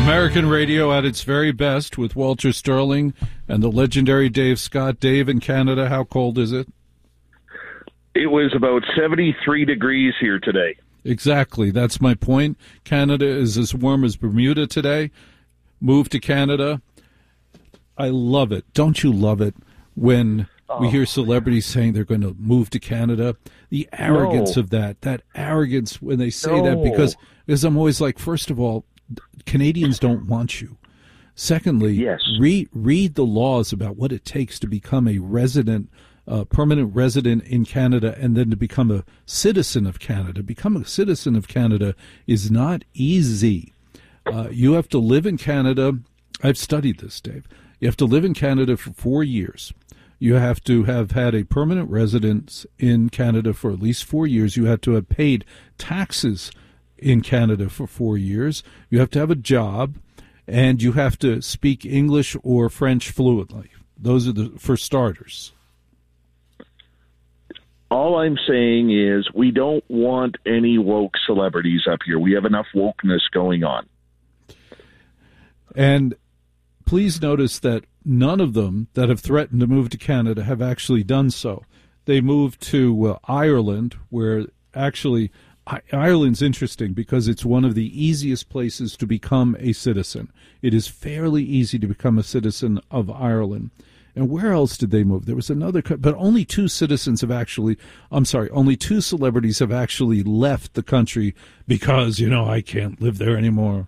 American radio at its very best with Walter Sterling and the legendary Dave Scott. Dave, in Canada, how cold is it? It was about 73 degrees here today. Exactly. That's my point. Canada is as warm as Bermuda today. Move to Canada. I love it. Don't you love it when we hear celebrities saying they're going to move to Canada? The arrogance of that arrogance when they say that, because I'm always like, first of all, Canadians don't want you. Secondly, yes. read the laws about what it takes to become a resident, permanent resident in Canada, and then to become a citizen of Canada. Become a citizen of Canada is not easy. You have to live in Canada. I've studied this, Dave. You have to live in Canada for 4 years. You have to have had a permanent residence in Canada for at least 4 years. You have to have paid taxes in Canada for 4 years. You have to have a job, and you have to speak English or French fluently. Those are for starters. All I'm saying is we don't want any woke celebrities up here. We have enough wokeness going on. And please notice that none of them that have threatened to move to Canada have actually done so. They moved to Ireland, where actually Ireland's interesting because it's one of the easiest places to become a citizen. It is fairly easy to become a citizen of Ireland. And where else did they move? There was another, but only two celebrities have actually left the country because, I can't live there anymore.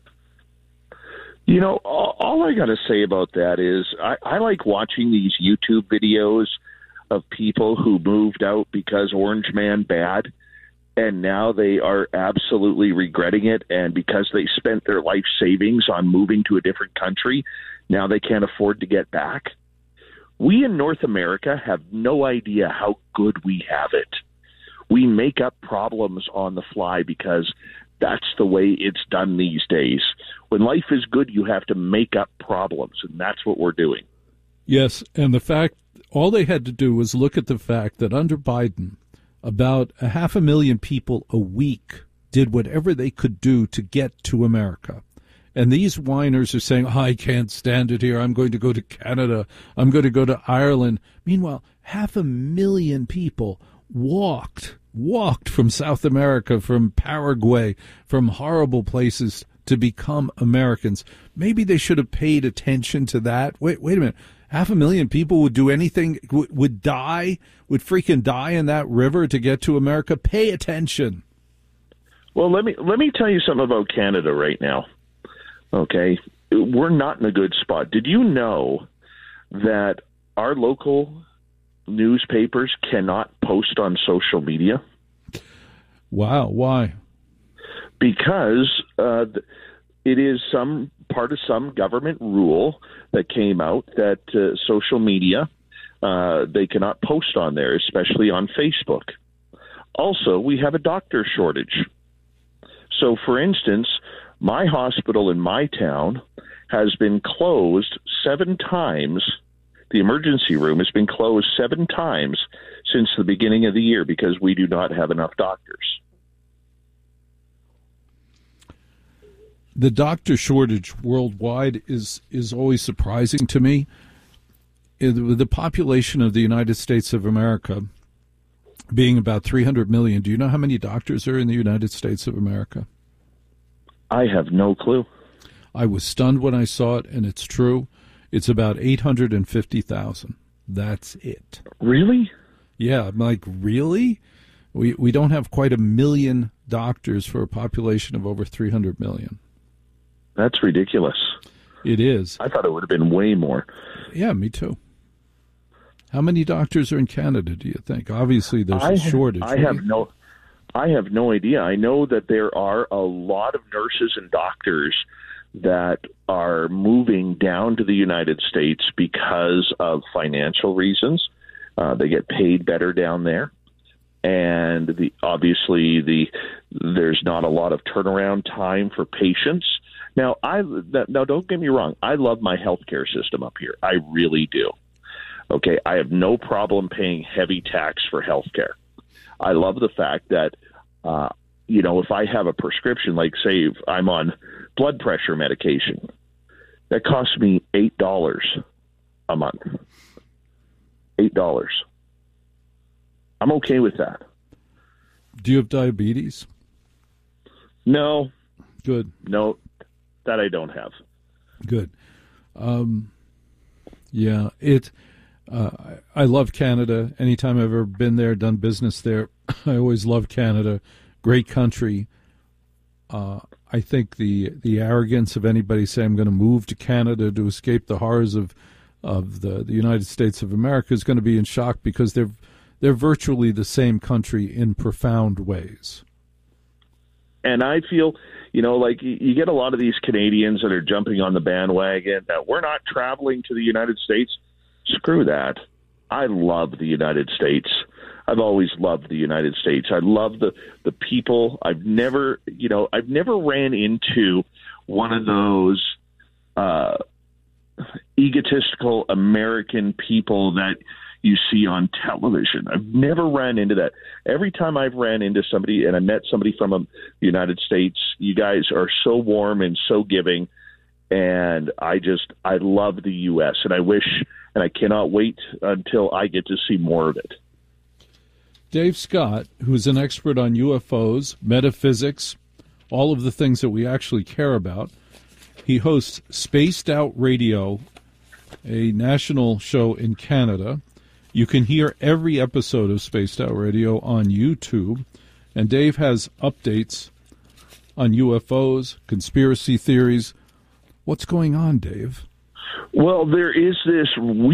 All I got to say about that is I like watching these YouTube videos of people who moved out because Orange Man bad, and now they are absolutely regretting it, and because they spent their life savings on moving to a different country, now they can't afford to get back. We in North America have no idea how good we have it. We make up problems on the fly because that's the way it's done these days. When life is good, you have to make up problems, and that's what we're doing. Yes, and the fact, all they had to do was look at the fact that under Biden, about 500,000 people a week did whatever they could do to get to America. And these whiners are saying, I can't stand it here. I'm going to go to Canada. I'm going to go to Ireland. Meanwhile, 500,000 people walked from South America, from Paraguay, from horrible places to become Americans. Maybe they should have paid attention to that. Wait a minute. 500,000 people would do anything, would freaking die in that river to get to America. Pay attention. Well, let me tell you something about Canada right now. Okay, we're not in a good spot. Did you know that our local newspapers cannot post on social media? Wow, why? Because it is some part of some government rule that came out that social media, they cannot post on there, especially on Facebook. Also, we have a doctor shortage. So, for instance, my hospital in my town has been closed 7 times. The emergency room has been closed 7 times since the beginning of the year because we do not have enough doctors. The doctor shortage worldwide is always surprising to me. The population of the United States of America being about 300 million, do you know how many doctors are in the United States of America? I have no clue. I was stunned when I saw it, and it's true. It's about 850,000. That's it. Really? Yeah, I'm like, really? We don't have quite 1 million doctors for a population of over 300 million. That's ridiculous. It is. I thought it would have been way more. Yeah, me too. How many doctors are in Canada, do you think? Obviously, there's a shortage. I have no idea. I know that there are a lot of nurses and doctors that are moving down to the United States because of financial reasons. They get paid better down there. And there's not a lot of turnaround time for patients. Now, don't get me wrong. I love my healthcare system up here. I really do. Okay, I have no problem paying heavy tax for healthcare. I love the fact that, if I have a prescription, like say I'm on blood pressure medication. That costs me $8 a month. $8. I'm okay with that. Do you have diabetes? No. Good. No, that I don't have. Good. Yeah, I love Canada. Anytime I've ever been there, done business there, I always love Canada. Great country. I think the arrogance of anybody saying I'm going to move to Canada to escape the horrors of the United States of America is going to be in shock, because they're virtually the same country in profound ways. And I feel, like you get a lot of these Canadians that are jumping on the bandwagon that we're not traveling to the United States. Screw that. I love the United States. I've always loved the United States. I love the people. I've never ran into one of those egotistical American people that you see on television. I've never ran into that. Every time I've ran into somebody and I met somebody from the United States, you guys are so warm and so giving. And I love the U.S. and I wish, and I cannot wait until I get to see more of it. Dave Scott, who is an expert on UFOs, metaphysics, all of the things that we actually care about. He hosts Spaced Out Radio, a national show in Canada. You can hear every episode of Spaced Out Radio on YouTube. And Dave has updates on UFOs, conspiracy theories. What's going on, Dave? Well, there is this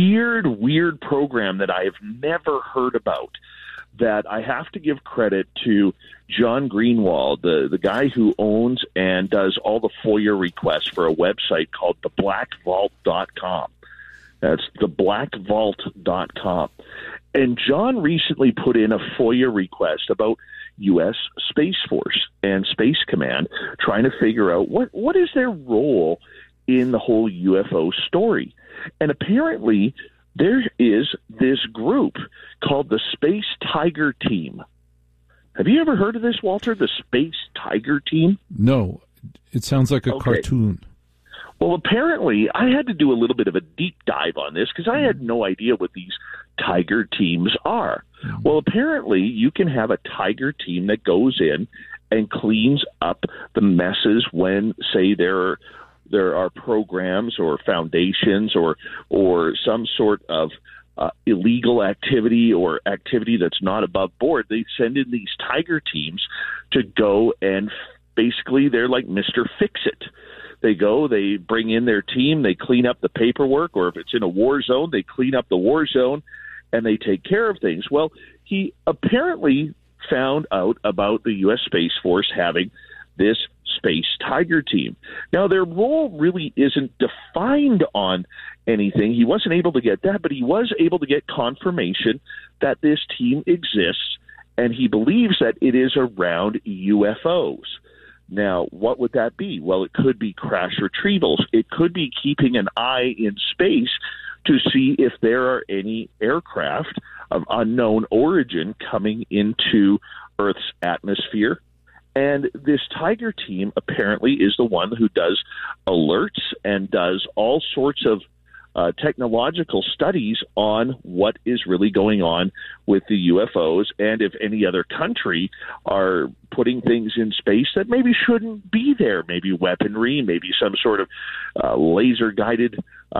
weird program that I have never heard about that I have to give credit to John Greenwald, the guy who owns and does all the FOIA requests for a website called theblackvault.com. That's theblackvault.com. And John recently put in a FOIA request about U.S. Space Force and Space Command, trying to figure out what is their role in the whole UFO story. And apparently there is this group called the Space Tiger Team. Have you ever heard of this, Walter, the Space Tiger Team? No. It sounds like a cartoon. Well, apparently, I had to do a little bit of a deep dive on this because I had no idea what these tiger teams are. Mm-hmm. Well, apparently, you can have a tiger team that goes in and cleans up the messes when, say, there are programs or foundations or some sort of illegal activity or activity that's not above board. They send in these tiger teams to go and basically they're like Mr. Fix-It. They go, they bring in their team, they clean up the paperwork, or if it's in a war zone, they clean up the war zone, and they take care of things. Well, he apparently found out about the U.S. Space Force having this Space Tiger Team. Now, their role really isn't defined on anything. He wasn't able to get that, but he was able to get confirmation that this team exists, and he believes that it is around UFOs. Now, what would that be? Well, it could be crash retrievals. It could be keeping an eye in space to see if there are any aircraft of unknown origin coming into Earth's atmosphere. And this Tiger Team apparently is the one who does alerts and does all sorts of technological studies on what is really going on with the UFOs, and if any other country are putting things in space that maybe shouldn't be there, maybe weaponry, maybe some sort of laser-guided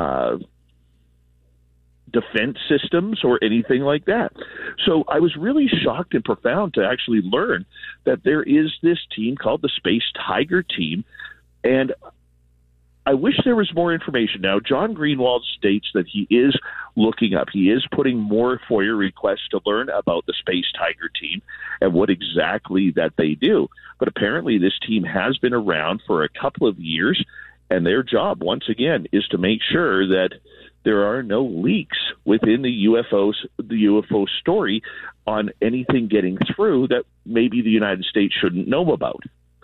defense systems or anything like that. So I was really shocked and profound to actually learn that there is this team called the Space Tiger Team, and I wish there was more information. Now, John Greenwald states that he is looking up. He is putting more FOIA requests to learn about the Space Tiger Team and what exactly that they do. But apparently this team has been around for a couple of years, and their job, once again, is to make sure that there are no leaks within the UFO story on anything getting through that maybe the United States shouldn't know about.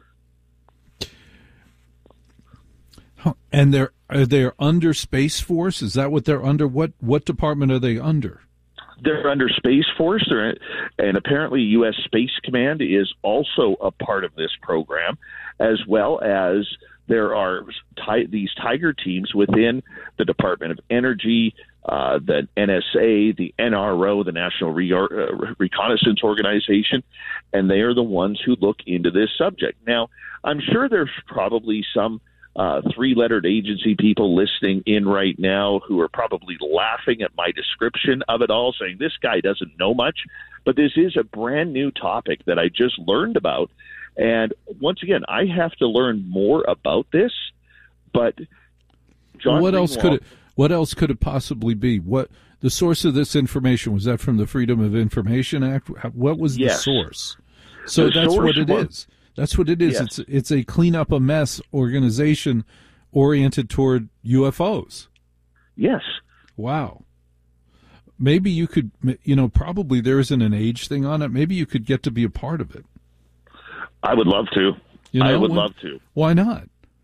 And they're under Space Force? Is that what they're under? What department are they under? They're under Space Force, and apparently U.S. Space Command is also a part of this program, as well as there are these Tiger teams within the Department of Energy, the NSA, the NRO, the National Reconnaissance Organization, and they are the ones who look into this subject. Now, I'm sure there's probably some three-lettered agency people listening in right now who are probably laughing at my description of it all, saying this guy doesn't know much. But this is a brand new topic that I just learned about. And once again, I have to learn more about this. But John, what else could it possibly be? What the source of this information was? That from the Freedom of Information Act? What was the source? So that's what it is. That's what it is. Yes. It's a clean up a mess organization oriented toward UFOs. Yes. Wow. Maybe you could, probably there isn't an age thing on it. Maybe you could get to be a part of it. I would love to. I would love to. Why not?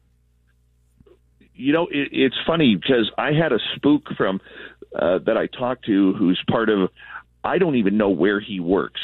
It's funny because I had a spook from that I talked to who's part of. I don't even know where he works.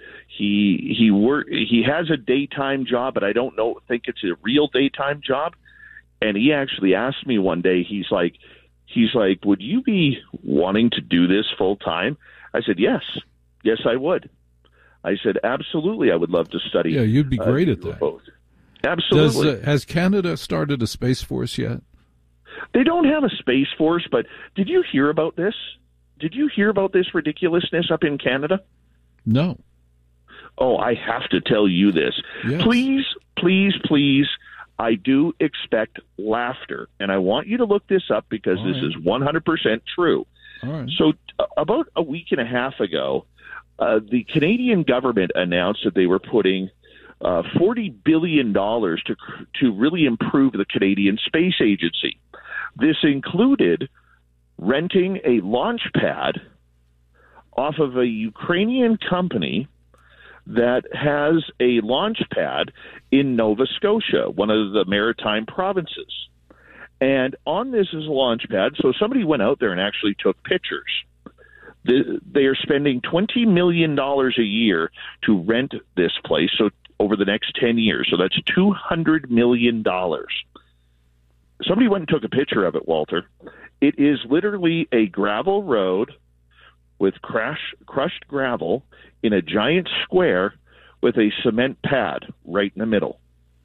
He has a daytime job, but I don't think it's a real daytime job. And he actually asked me one day. He's like, would you be wanting to do this full time? I said, yes, I would. I said, absolutely, I would love to study. Yeah, you'd be great at that. Both. Absolutely. Has Canada started a Space Force yet? They don't have a Space Force, but did you hear about this? Did you hear about this ridiculousness up in Canada? No. Oh, I have to tell you this. Yes. Please, please, please, I do expect laughter. And I want you to look this up because this is 100% true. All right. So about a week and a half ago, the Canadian government announced that they were putting $40 billion to really improve the Canadian Space Agency. This included renting a launch pad off of a Ukrainian company that has a launch pad in Nova Scotia, one of the maritime provinces. And on this is a launch pad, so somebody went out there and actually took pictures. They are spending $20 million a year to rent this place, so over the next 10 years. So that's $200 million. Somebody went and took a picture of it, Walter. It is literally a gravel road with crushed gravel in a giant square with a cement pad right in the middle.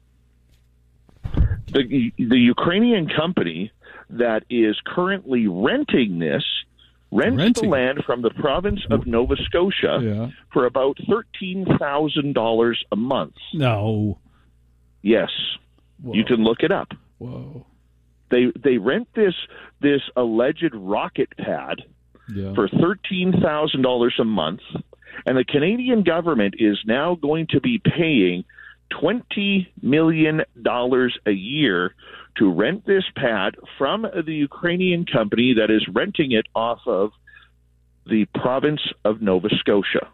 The Ukrainian company that is currently renting this rents the land from the province of Nova Scotia for about $13,000 a month. No. Yes. Whoa. You can look it up. Whoa. They rent this alleged rocket pad for $13,000 a month, and the Canadian government is now going to be paying $20 million a year to rent this pad from the Ukrainian company that is renting it off of the province of Nova Scotia.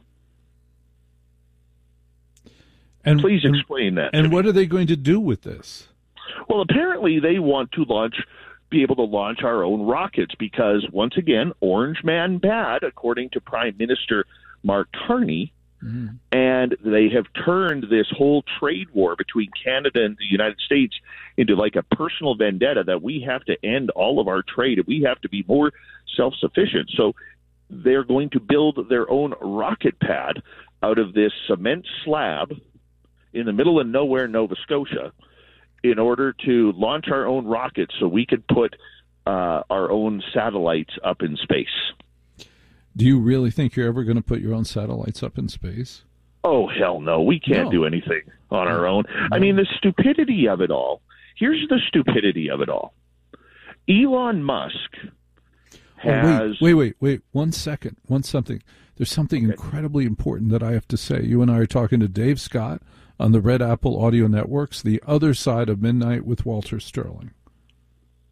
And please explain that. And what are they going to do with this? Well, apparently they want to be able to launch our own rockets because, once again, Orange Man bad, according to Prime Minister Mark Carney, and they have turned this whole trade war between Canada and the United States into like a personal vendetta that we have to end all of our trade and we have to be more self-sufficient. So they're going to build their own rocket pad out of this cement slab in the middle of nowhere, Nova Scotia, in order to launch our own rockets so we could put our own satellites up in space. Do you really think you're ever going to put your own satellites up in space? Oh, hell no. We can't do anything on our own. I mean, the stupidity of it all. Here's the stupidity of it all. Elon Musk has... Wait. 1 second. There's something incredibly important that I have to say. You and I are talking to Dave Scott on the Red Apple Audio Networks, The Other Side of Midnight with Walter Sterling.